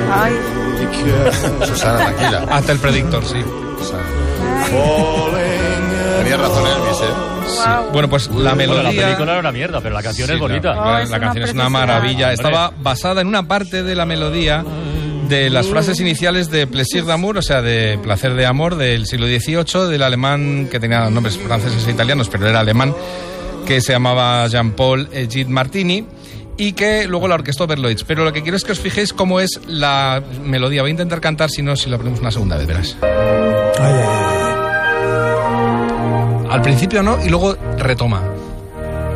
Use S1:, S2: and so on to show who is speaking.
S1: Ay.
S2: Susana, tranquila.
S3: Hasta el predictor, sí.
S2: Tenía razón Elvis,
S3: Sí. Bueno, pues la melodía...
S4: Bueno, la película era una mierda, pero la canción es bonita.
S3: La canción es una maravilla. Estaba basada en una parte de la melodía de las frases iniciales de Plaisir d'amour, o sea, de placer de amor, del siglo XVIII, del alemán, que tenía nombres franceses e italianos, pero era alemán, que se llamaba Jean-Paul Gide Martini, y que luego la orquestó Berlioz. Pero lo que quiero es que os fijéis cómo es la melodía. Voy a intentar cantar, si no, si la ponemos una segunda vez, verás. Al principio no, y luego retoma.